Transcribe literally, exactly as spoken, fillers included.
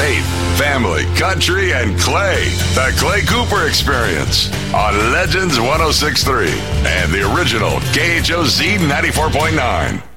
faith, family, country, and Clay. The Clay Cooper Experience on Legends one oh six point three and the original K H O Z ninety-four point nine.